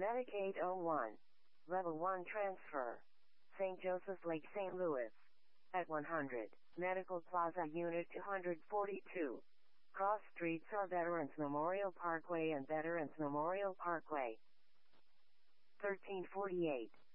Medicaid 01. Level 1 transfer. St. Joseph's Lake, St. Louis. At 100. Medical Plaza Unit 242. Cross streets are Veterans Memorial Parkway and Veterans Memorial Parkway. 1348.